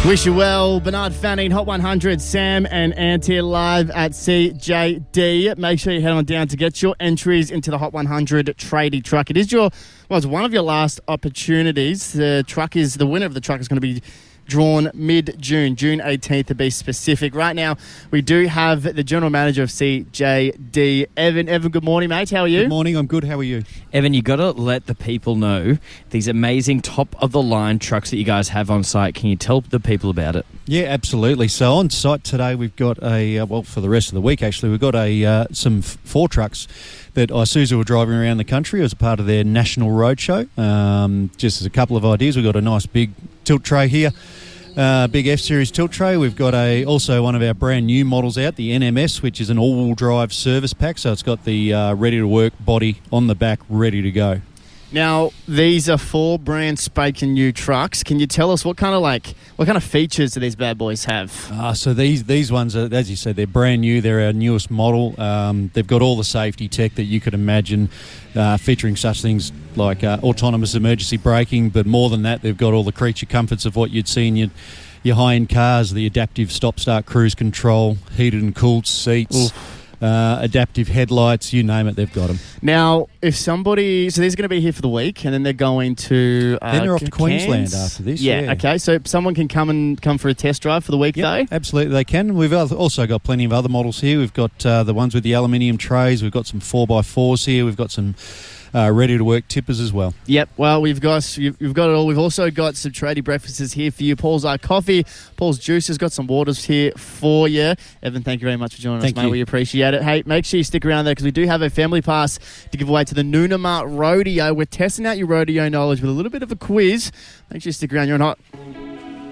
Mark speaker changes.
Speaker 1: Wish you well. Bernard Fanning, Hot 100, Sam and Ant here live at CJD. Make sure you head on down to get your entries into the Hot 100 tradie truck. It's one of your last opportunities. The winner of the truck is going to be drawn mid-June, June 18th to be specific. Right now, we do have the General Manager of CJD, Evan. Evan, good morning, mate. How are you?
Speaker 2: Good morning. I'm good. How are you?
Speaker 3: Evan, you got to let the people know these amazing top-of-the-line trucks that you guys have on site. Can you tell the people about it?
Speaker 2: Yeah, absolutely. So on site today, we've got for the rest of the week, actually, we've got some four trucks that Isuzu are driving around the country as a part of their national roadshow. Just as a couple of ideas, we've got a nice big tilt tray here, big F-Series tilt tray. We've got also one of our brand new models out, the NMS, which is an all-wheel drive service pack. So it's got the ready-to-work body on the back, ready to go.
Speaker 1: Now, these are four brand spanking new trucks. Can you tell us what kind of features do these bad boys have?
Speaker 2: So these ones are, as you said, they're brand new. They're our newest model. They've got all the safety tech that you could imagine, featuring such things like autonomous emergency braking. But more than that, they've got all the creature comforts of what you'd see in your high-end cars: the adaptive stop-start cruise control, heated and cooled seats. Oof. Adaptive headlights, you name it, they've got them.
Speaker 1: Now, if somebody... So these are going to be here for the week, and then they're going to...
Speaker 2: then they're off to Queensland after this.
Speaker 1: Yeah, okay. So someone can come for a test drive for the week, though?
Speaker 2: Absolutely, they can. We've also got plenty of other models here. We've got the ones with the aluminium trays. We've got some 4x4s here. We've got some... ready-to-work tippers as well.
Speaker 1: Yep, well, you've got it all. We've also got some tradie breakfasts here for you. Paul's Coffee, Paul's Juice has got some waters here for you. Evan, thank you very much for joining us, mate. We appreciate it. Hey, make sure you stick around there because we do have a family pass to give away to the Noonamah Rodeo. We're testing out your rodeo knowledge with a little bit of a quiz. Make sure you stick around. You're on Hot.